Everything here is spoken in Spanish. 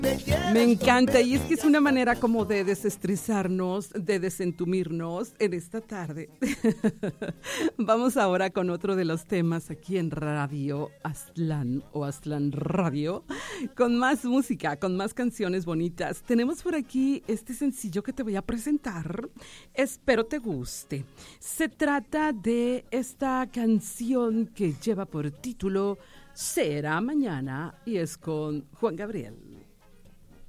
Me encanta, y es que es una manera como de desestresarnos, de desentumirnos en esta tarde. Vamos ahora con otro de los temas aquí en Radio Aztlán o Aztlán Radio, con más música, con más canciones bonitas. Tenemos por aquí este sencillo que te voy a presentar, espero te guste. Se trata de esta canción que lleva por título Será Mañana y es con Juan Gabriel.